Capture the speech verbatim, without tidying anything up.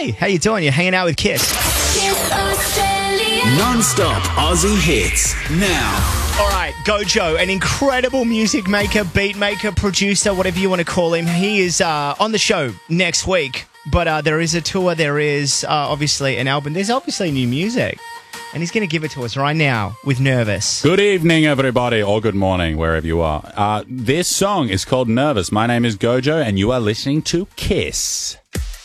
Hi, how you doing? You're hanging out with Kiss. Kiss Australia. Non-stop Aussie hits. Now. All right, Gojo, an incredible music maker, beat maker, producer, whatever you want to call him. He is uh, on the show next week, but uh, there is a tour. There is uh, obviously an album. There's obviously new music, and he's going to give it to us right now with Nervous. Good evening, everybody, or good morning, wherever you are. Uh, this song is called Nervous. My name is Gojo, and you are listening to Kiss.